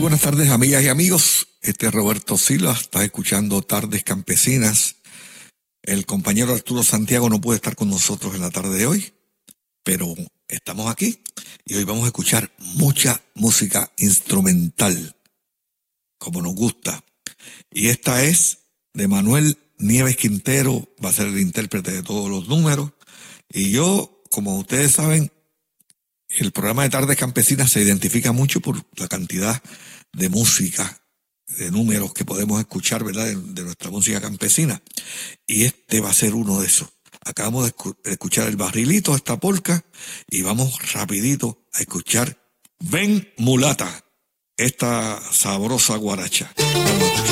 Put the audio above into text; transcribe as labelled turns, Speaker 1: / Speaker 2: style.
Speaker 1: buenas tardes, amigas y amigos. Este es Roberto Silva, estás escuchando Tardes Campesinas. El compañero Arturo Santiago no puede estar con nosotros en la tarde de hoy, pero estamos aquí y hoy vamos a escuchar mucha música instrumental, como nos gusta. Y esta es de Manuel Nieves Quintero, va a ser el intérprete de todos los números. Y yo, como ustedes saben, el programa de Tardes Campesinas se identifica mucho por la cantidad de música, de números que podemos escuchar, ¿verdad?, de nuestra música campesina. Y este va a ser uno de esos. Acabamos de escuchar el barrilito, esta polca, y vamos rapidito a escuchar Ven Mulata, esta sabrosa guaracha. Vamos a escuchar.